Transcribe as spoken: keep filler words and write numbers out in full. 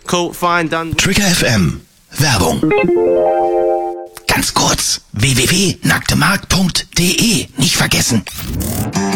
Cool, fine, done. Trigger F M. Werbung. Ganz kurz. w w w punkt nacktemarkt punkt de. Nicht vergessen.